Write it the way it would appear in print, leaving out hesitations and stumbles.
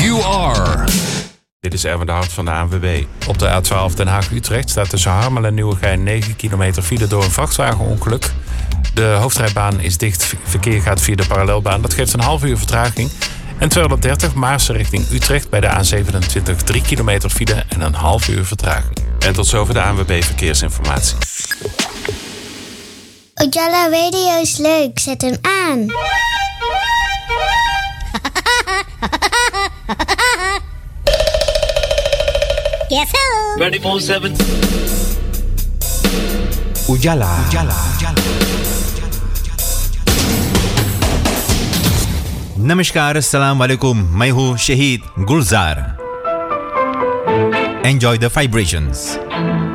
You are. Dit is Erwin de Hart van de ANWB. Op de A12 Den Haag-Utrecht staat tussen Harmelen en Nieuwegein 9 kilometer file door een vrachtwagenongeluk. De hoofdrijbaan is dicht. Verkeer gaat via de parallelbaan. Dat geeft een half uur vertraging. En 230 Maarsen richting Utrecht bij de A27 3 kilometer file en een half uur vertraging. En tot zover de ANWB Verkeersinformatie. Ujala Radio is leuk, zet hem aan. Yes, hello. 24/7. Ujala. नमस्कार, अस्सलाम वालेकुम. मैं हूँ शहीद गुलजार. Enjoy the vibrations.